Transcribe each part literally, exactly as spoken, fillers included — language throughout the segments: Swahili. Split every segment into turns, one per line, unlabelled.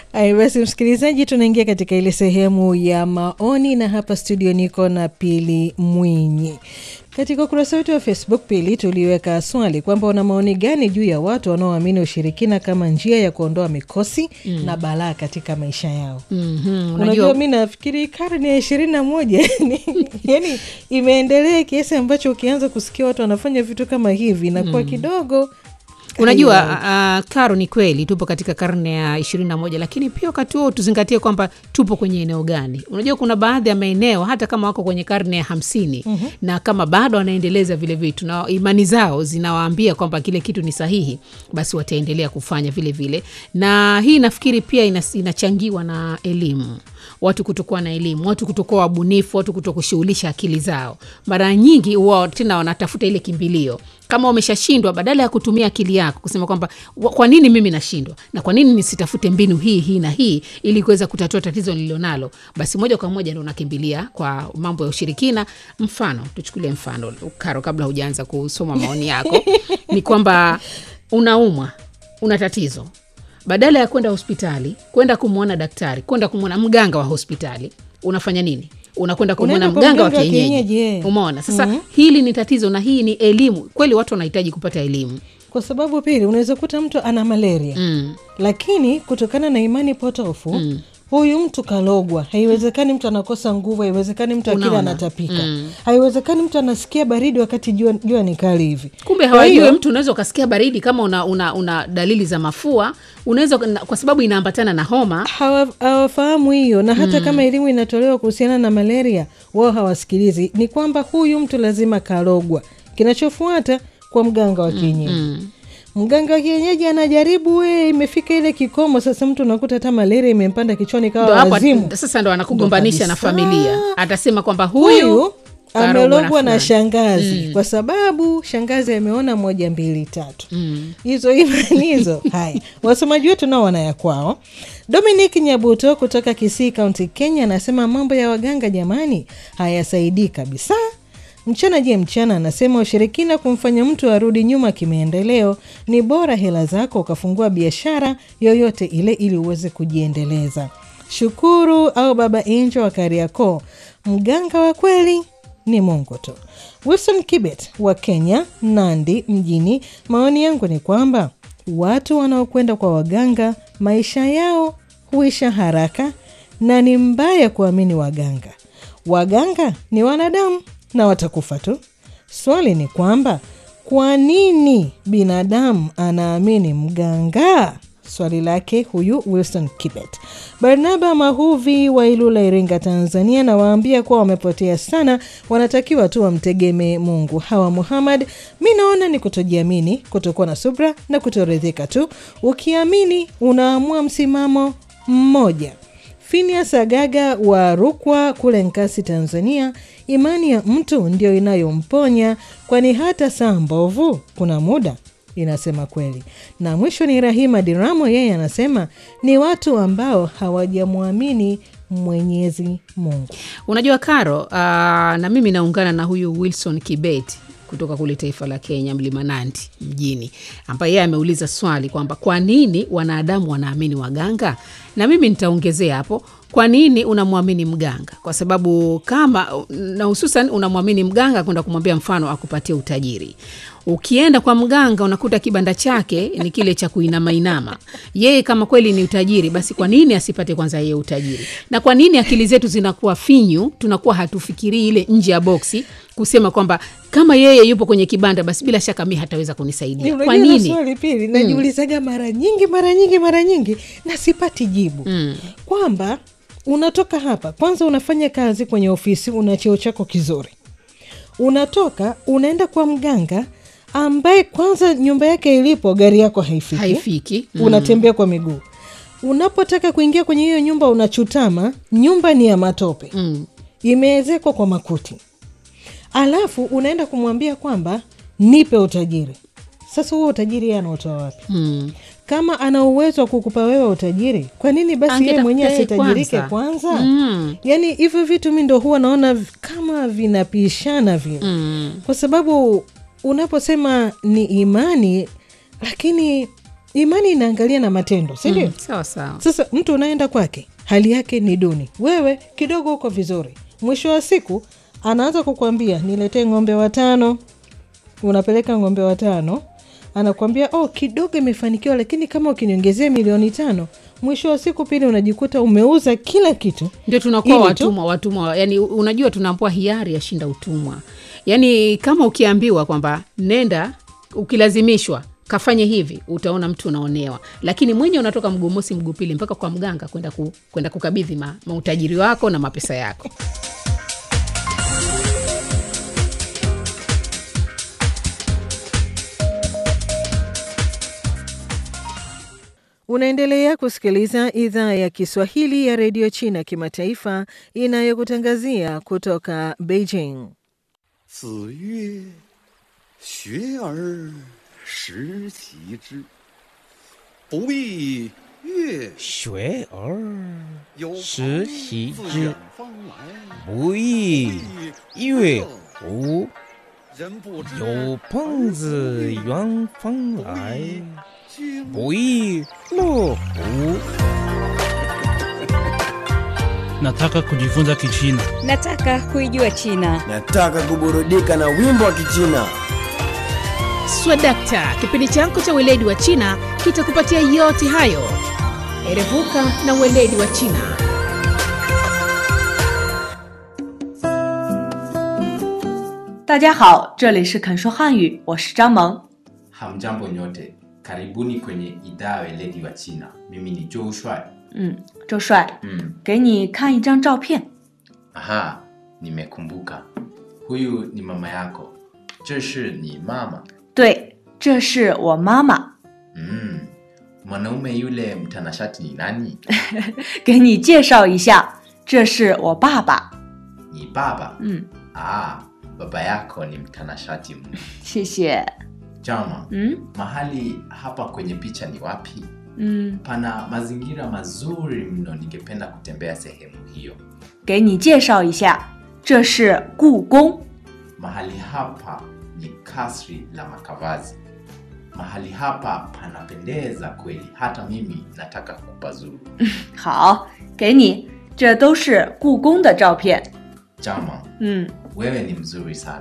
Hai, basi msikilizaji, tunaingia katika ile sehemu ya maoni, na hapa studio niko na Pili Mwinyi. Katika ukurasa wetu wa Facebook, Pili, tuliweka swali kwamba una maoni gani juu ya watu wanaoamini ushirikina kama njia ya kuondoa mikosi mm. na balaa katika maisha yao. Mm-hmm. Unajua mimi nafikiri karne ya ishirini na moja yani imeendelea kiasi ambacho ukianza kusikia watu wanafanya vitu kama hivi na kwa mm. kidogo.
Unajua uh, Karo, ni kweli tupo katika karne ya ishirini na moja, lakini pia wakati huo tuzingatie kwamba tupo kwenye eneo gani. Unajua kuna baadhi ya maeneo hata kama wako kwenye karne ya hamsini mm-hmm. na kama bado wanaendeleza vile vitu na imani zao zinawaambia kwamba kile kitu ni sahihi, basi wataendelea kufanya vile vile. Na hii nafikiri pia inachangiwa na elimu. Watu kutokuwa na elimu, watu kutokuwa wabunifu, watu kutokushughulisha akili zao. Mara nyingi wao tena wanatafuta ile kimbilio. Kama umeshashindwa, badala ya kutumia akili yako kusema kwamba kwa nini mimi nashindwa na kwa nini nisitafute mbinu hii hii na hii ili kuweza kutatua tatizo nililonalo, basi moja kwa moja ndio unakimbilia kwa mambo ya ushirikina. Mfano, tuchukulie mfano Karo, kabla hujaanza kusoma maoni yako ni kwamba unaumwa, una tatizo. Badala ya kwenda hospitali, kwenda kumuona daktari, kwenda kumuona mganga wa hospitali, unafanya nini? Unakwenda kumuona mganga wa kienyeji. Umeona? Sasa mm-hmm. hili ni tatizo na hii ni elimu. Kweli watu wanahitaji kupata elimu.
Kwa sababu Pili, unaweza kuta mtu ana malaria. Mm. Lakini kutokana na imani potofu, mm. huyu mtu kalogwa. Haiwezekani mtu anakosa nguvu, haiwezekani mtu akila anatapika. Mm. Haiwezekani mtu anasikia baridi wakati jua, jua ni kali hivi.
Kumbe hawajui mtu unaweza ukasikia baridi kama una, una, una dalili za mafua, unaweza kwa sababu inaambatana na homa.
Hawafahamu hiyo, na hata mm. kama elimu inatolewa kuhusiana na malaria, wao hawasikilizi. Ni kwamba huyu mtu lazima kalogwa. Kinachofuata kwa mganga wa kienyeji. Mm. Mganga wa kienyeji anajaribu, we imefika ile kikomo, sasa mtu unakuta hata malaria imempanda kichwani kawa wazimu.
Sasa ndo anakugombanisha na familia. Atasema kwamba huyu, huyu
amelogwa na shangazi mm. kwa sababu shangazi ameona moja mbili tatu. Mm. Hizo imani hizo. Haya, wasomaji wetu nao wana ya kwao. Dominic Nyabuto kutoka Kisii County, Kenya anasema mambo ya waganga jamani hayasaidii kabisa. Mchana je mchana anasema ushirikina kumfanya mtu arudi nyuma kimeendeleo, ni bora hela zako ukafungua biashara yoyote ile ili uweze kujiendeleza. Shukuru au Baba Angel wa Kariakoo, mganga wa kweli ni Mungu tu. Wilson Kibet wa Kenya, Nandi mjini, maoni yangu ni kwamba watu wanaokwenda kwa waganga maisha yao huisha haraka na ni mbaya kuamini waganga. Waganga ni wanadamu na watakufa tu. Swali ni kwamba kwa nini binadamu anaamini mganga? Swali lake huyu Wilson Kibet. Barnaba Mahuvi wa Ilula, Iringa, Tanzania, na waambia kuwa wamepotea sana, wanatakiwa tu wamtegemee Mungu. Hawa Muhammad, mimi naona ni kutojiamini, kutokuwa na subra na kutoridhika tu. Ukiamini unaamua msimamo mmoja. Phineas Agaga wa Rukwa kule Nkasi, Tanzania, imani ya mtu ndio inayomponya, kwani hata saa mbovu kuna muda inasema kweli. Na mwisho ni Rahima Diramo, yeye anasema ni watu ambao hawajamwamini Mwenyezi Mungu.
Unajua Karo, uh, na mimi naungana na huyu Wilson Kibet kutoka kule taifa la Kenya, Mlima Nandi mjini, ambaye yeye ameuliza swali kwamba kwa nini wanadamu wanaamini waganga, na mimi nitaongezea hapo, kwa nini unamwamini mganga? Kwa sababu kama, na hususan unamwamini mganga kwenda kumwambia mfano akupatie utajiri. Ukienda kwa mganga unakuta kibanda chake ni kile cha kuinama inama. Yeye kama kweli ni utajiri, basi kwa nini asipate kwanza yeye utajiri? Na kwa nini akili zetu zinakuwa finyu, tunakuwa hatufikiri ile nje ya boksi kusema kwamba kama yeye yupo kwenye kibanda basi bila shaka mimi hataweza kunisaidia.
Kwa nini? Swali Pili, najiulizaga mara nyingi mara nyingi mara nyingi na sipati jibu. Mm. Kwamba unatoka hapa, kwanza unafanya kazi kwenye ofisi, una cheo chako kizuri. Unatoka unaenda kwa mganga ambaye kwanza nyumba yake ilipo gari yako haifiki.
Haifiki. Mm.
Unatembea kwa miguu. Unapotaka kuingia kwenye hiyo nyumba unachutama, nyumba ni ya matope. Mm. Imeezekwa kwa makuti. Alafu unaenda kumwambia kwamba nipe utajiri. Sasa huo utajiri yeye anatoa wapi? Mm. Kama ana uwezo kukupa wewe utajiri, kwa nini basi yeye mwenyewe asitajirike kwanza? Mm. Yaani hivyo vitu mimi ndo huwa naona kama vinapishana vile. Mm. Kwa sababu unaposema ni imani, lakini Imani inaangalia na matendo, si ndio?
Mm, sawa sawa.
Sasa mtu unaenda kwake, hali yake ni duni, wewe kidogo uko vizuri. Mwisho wa siku anaanza kukuambia niletee ng'ombe watano. Unapeleka ng'ombe watano, anakuambia oh kidogo imefanikiwa, lakini kama ukiniongezea milioni tano, mwisho wa siku pili unajikuta umeuza kila kitu.
Ndio tunakuwa watumwa, watumwa. Yani unajua tunaambiwa hiari ya shinda utumwa. Yani kama ukiambiwa kwamba nenda, ukilazimishwa kafanye hivi, utaona mtu unaonewa. Lakini mwenye unatoka mguu mosi mguu pili mpaka kwa mganga kwenda ku, kwenda kukabidhi ma, mautajiri wako na mapesa yako.
Unaendelea kusikiliza idhaa ya Kiswahili ya Radio China Kimataifa inayokutangazia kutoka Beijing.
子曰学而时习之，不亦乐
学而
有
时
朋
习
自
之
远方来，
不亦乐乎？
人不知
有朋自远方来，
君
不亦乐乎？
Nataka kujifunza Kichina.
Nataka kuijua China.
Nataka kuburudika na wimbo wa Kichina.
Swadakta, kipindi chako cha weledi wa China kitakupatia yote hayo. Erevuka na weledi wa China.
Daja hao, 这里是肯说汉语，我是张萌。
Hamjambo nyote, karibuni kwenye idhaa ya weledi wa China. Mimi ni Zhou Shuai.
嗯，周帅，
嗯
给你看一张照片。
Aha, nimekumbuka. Huyu ni mama yako. 这是你妈妈.
对，这是我妈妈。
Mm. Mwanaume yule mtanashati ni nani?
给你介绍一下，这是我爸爸。
Ni baba.
嗯，
Ah, baba yako ni mtanashati mno.
谢谢。
Jama,
嗯
mahali hapa kwenye picha ni wapi?
嗯，
Pana mazingira mazuri mno, ningependa kutembea sehemu hiyo.
给你介绍一下，这是故宫。
Mahali hapa ni kasri la makavazi. Mahali hapa panapendeza kweli, hata mimi nataka kupazuru.
好，给你，这都是故宫的照片。
Jama,
嗯，
wewe ni mzuri sana.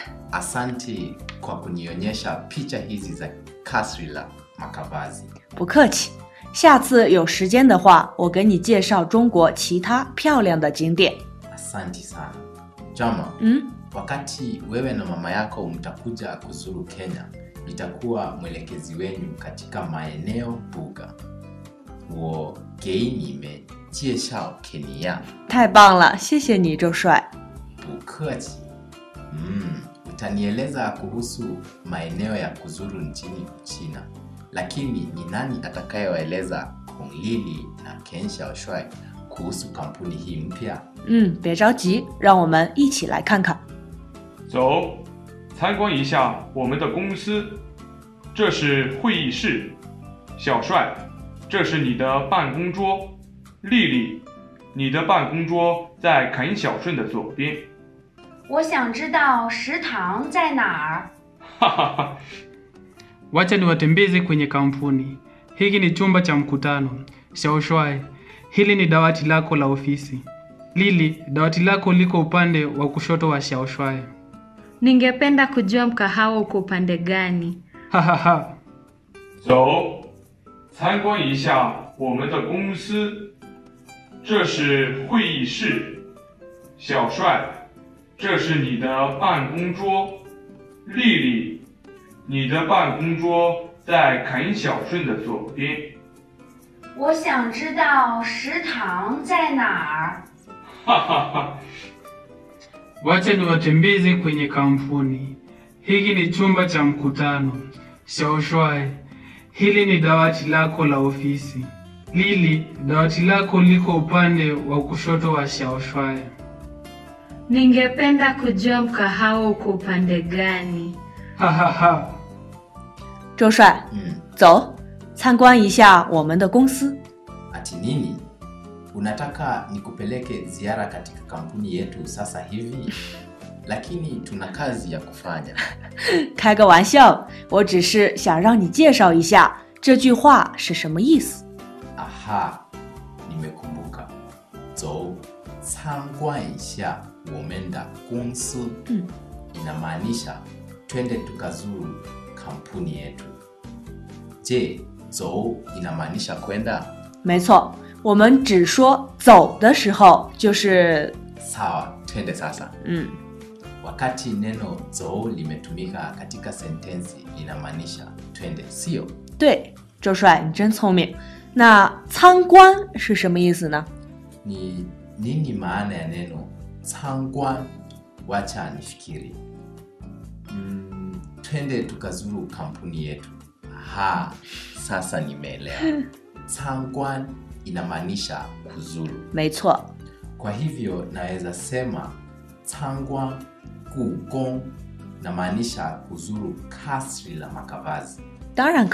Asante kwa kunionyesha picha hizi za kasri la makavazi.
不客气。下次有时间的话，我给你介绍中国其他漂亮的景点。
Asante sana. Jama,
嗯，
wakati wewe na mama yako mtakuja kuzuru Kenya, nitakuwa mwelekezi wenu katika maeneo buga. 我给你们介绍 Kenya.
太棒了，谢谢你，周帅。
不客气. Mm, utanieleza kuhusu maeneo ya kuzuru nchini China. Lakini ni nani atakayewaeleza Kong Lili na Ken Xiaoshuai kuhusu kampuni hii mpya?
嗯，别着急，让我们一起来看看。
走，参观一下我们的公司。这是会议室。小帅，这是你的办公桌。丽丽，你的办公桌在肯小顺的左边。
我想知道食堂在哪儿。
哈哈哈。
Wacha niwatembeze kwenye kampuni. Hiki ni chumba cha mkutano. Xiaoshuai, hili ni dawati lako la ofisi. Lili, dawati lako liko upande wa kushoto wa Xiaoshuai.
Ningependa kujua mkahawa uko upande gani.
Ha ha ha.
走，参观一下我们的公司。这是会议室。小帅，这是你的办公桌。丽丽，你的办公桌在肯小顺的左边。
我想知道食堂在哪儿。
哈哈哈。
Wacha niwatembeze kwenye kampuni. Hiki ni chumba cha mkutano. Xiaoshuai, hili ni dawati lako la ofisi. Lili, dawati lako liko upande wa kushoto wa Xiaoshuai.
Ningependa kujua mkahawa uko upande gani.
Ha ha ha.
周帅，
Mm.
走，参观一下我们的公司。
Ati nini? Unataka nikupeleke ziara katika kampuni yetu sasa hivi? Lakini tuna kazi ya kufanya.
开个玩笑，我只是想让你介绍一下这句话是什么意思？
Aha, nimekumbuka. 走参观一下我们的公司
嗯
inamaanisha twende tukazuru kampuni yetu. Je, 走 inamaanisha kwenda?
没错，我们只说走的时候就是
Sawa, twende sasa.
嗯
Wakati neno 走 limetumika katika sentensi linamaanisha twende, sio?
对，周帅你真聪明。那参观是什么意思呢？
Ni nini maana ya neno 参观? Wacha nifikiri. Mm, twende tukazuru kampuni yetu. Ha, sasa nimeelewa. 参观 inamaanisha kuzuru.
没错。
Kwa hivyo naweza sema 参观 故宫 inamaanisha kuzuru kasri la makavazi.
当然